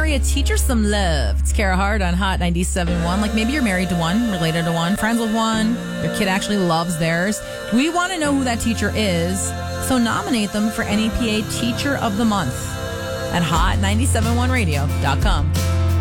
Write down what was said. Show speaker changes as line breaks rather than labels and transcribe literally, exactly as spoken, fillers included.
area, teach her some love. It's Kara Hart on Hot ninety-seven point one. Like maybe you're married to one, related to one, friends with one. Your kid actually loves theirs. We want to know who that teacher is. So nominate them for N E P A Teacher of the Month at hot nine seven one radio dot com.